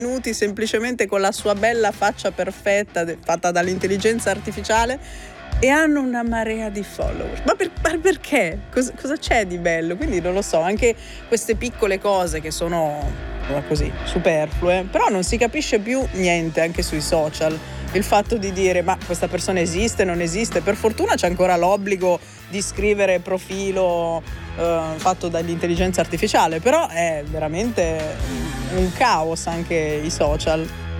minuti semplicemente con la sua bella faccia perfetta fatta dall'intelligenza artificiale e hanno una marea di follower. Ma perché? Cosa c'è di bello? Quindi non lo so, anche queste piccole cose che sono così superflue, però non si capisce più niente anche sui social. Il fatto di dire ma questa persona esiste, non esiste, per fortuna c'è ancora l'obbligo di scrivere profilo fatto dall'intelligenza artificiale, però è veramente un caos anche i social.